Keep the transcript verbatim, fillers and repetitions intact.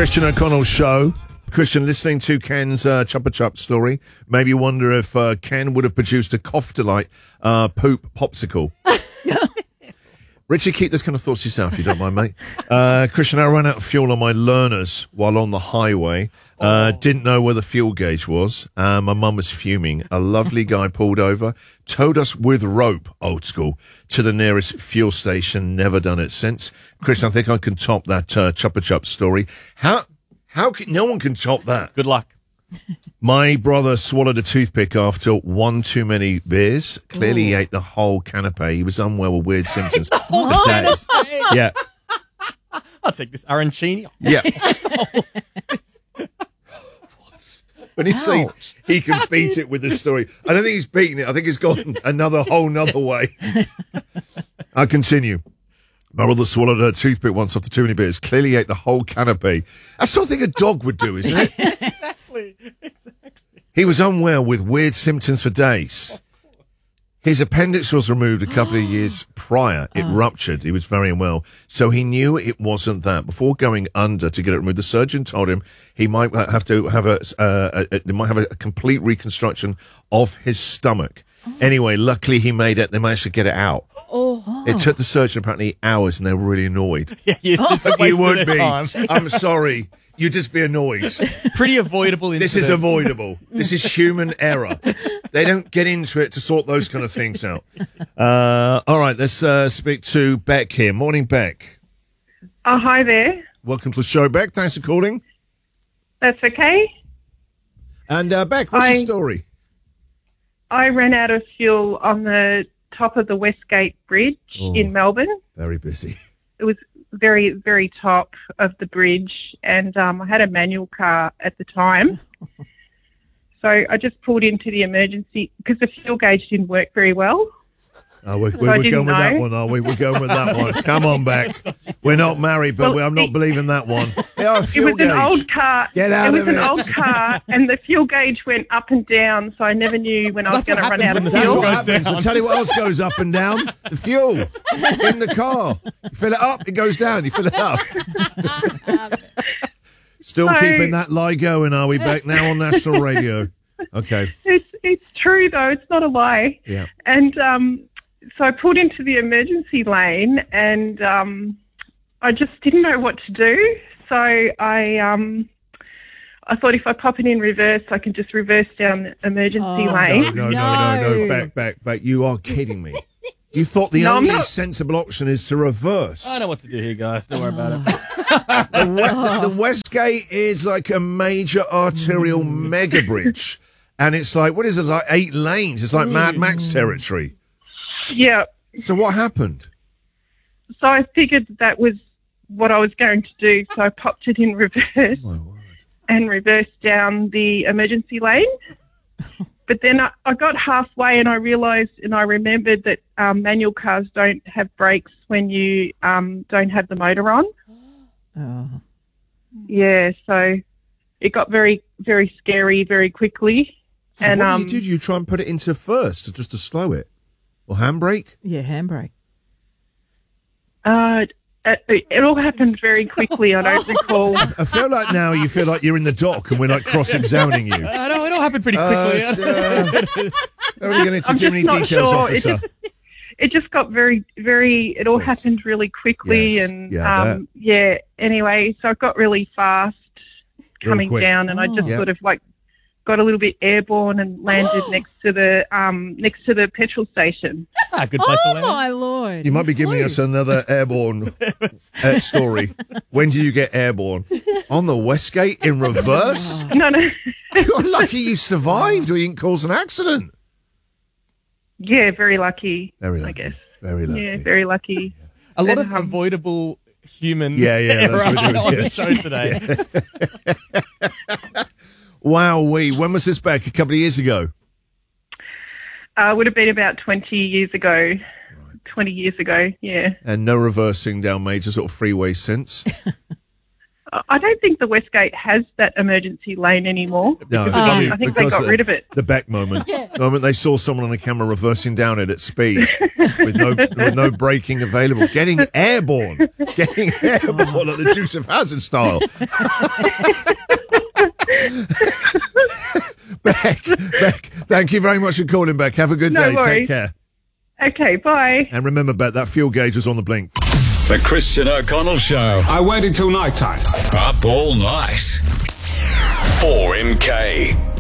Christian O'Connell Show. Christian, listening to Ken's uh, Chuppa Chup story, maybe you wonder if uh, Ken would have produced a Cough Delight uh, poop popsicle. Richard, keep those kind of thoughts to yourself, if you don't mind, mate. Uh, Christian, I ran out of fuel on my learners while on the highway. Uh, oh. Didn't know where the fuel gauge was. Uh, my mum was fuming. A lovely guy pulled over, towed us with rope, old school, to the nearest fuel station. Never done it since. Christian, I think I can top that uh, Chuppa Chup story. How? How can no one can top that? Good luck. My brother swallowed a toothpick after one too many beers. Clearly, Ooh. He ate the whole canapé. He was unwell with weird symptoms. Oh, yeah. I'll take this arancini. Yeah. When you say he can beat it with the story, I don't think he's beaten it. I think he's gone another whole nother way. I'll continue. My brother swallowed a toothpick once after too many beers. Clearly ate the whole canapé. That's something a dog would do, isn't it? Exactly. Exactly. He was unwell with weird symptoms for days. His appendix was removed a couple of years prior. It oh. ruptured. He was very unwell. So he knew it wasn't that. Before going under to get it removed, the surgeon told him he might have to have a, uh, a, a might have a complete reconstruction of his stomach. Oh. Anyway, luckily he made it. They managed to get it out. Oh. It took the surgeon apparently hours, and they were really annoyed. Yeah, you, oh. you would be. Time. I'm sorry. You'd just be annoyed. Pretty avoidable incident. This is avoidable. This is human error. They don't get into it to sort those kind of things out. Uh, all right, let's uh, speak to Beck here. Morning, Beck. Oh, hi there. Welcome to the show, Beck. Thanks for calling. That's okay. And uh, Beck, what's I, your story? I ran out of fuel on the top of the Westgate Bridge oh, in Melbourne. Very busy. It was very, very top of the bridge, and um, I had a manual car at the time. So I just pulled into the emergency because the fuel gauge didn't work very well. Oh, we're, so we're, we're going know. with that one, are we? We're going with that one. Come on, Beck. We're not married, but well, I'm not it, believing that one. Yeah, fuel it was gauge. an old car. Get out it was of an it. old car, and the fuel gauge went up and down, so I never knew when I was going to run out of That's fuel. what happens. I'll tell you what else goes up and down. The fuel in the car. You fill it up, it goes down. You fill it up. Still so, keeping that lie going, are we, Beck? Now on national radio. Okay. It's it's true though. It's not a lie. Yeah. And um, so I pulled into the emergency lane, and um, I just didn't know what to do. So I um, I thought if I pop it in reverse, I can just reverse down the emergency oh, lane. No, no, no, no, no, Beck, Beck, Beck. You are kidding me. You thought the no, only sensible option is to reverse. I know what to do here, guys. Don't worry about it. the, West, the Westgate is like a major arterial mega bridge. And it's like, what is it, like eight lanes? It's like Mad Max territory. Yeah. So what happened? So I figured that was what I was going to do. So I popped it in reverse oh, and reversed down the emergency lane. But then I, I got halfway and I realised and I remembered that um, manual cars don't have brakes when you um, don't have the motor on. Oh. Yeah, so it got very, very scary very quickly. So and what um, did you do? You try and put it into first just to slow it? Or handbrake? Yeah, handbrake. Uh, it, it all happened very quickly. I don't recall. I feel like now you feel like you're in the dock and we're like cross-examining you. I know, it all happened pretty quickly. Uh, uh, don't really get into I'm too many not details, sure. officer. It just, it just got very, very, it all Yes. happened really quickly. Yes. And Yeah, I um, yeah, anyway, so I got really fast coming quick. down and I just Yep. sort of like got a little bit airborne and landed next to the um next to the petrol station. Ah, good place to Oh land. my lord! You might be giving flew. us another airborne uh, story. When did you get airborne? On the Westgate in reverse? No, no. You're lucky you survived or you didn't cause an accident. Yeah, very lucky. Very lucky. I guess. Very lucky. Yeah, very lucky. A lot And, of um, avoidable human Yeah, yeah, that's error what we're doing, on yes. the show today. Wow, we. When was this back? A couple of years ago? Uh, would have been about twenty years ago. twenty years ago, yeah. And no reversing down major sort of freeways since? I don't think the Westgate has that emergency lane anymore. No, Because Um, of you. I think they because got of rid of it. The back moment. The moment they saw someone on the camera reversing down it at speed with no with no braking available. Getting airborne. Getting airborne like the Dukes of Hazzard style. Beck, Beck, thank you very much for calling, Beck. Have a good No day. worries. Take care. Okay, bye. And remember, Beck, that fuel gauge was on the blink. The Christian O'Connell Show. I waited till night time. Up all night. four M K.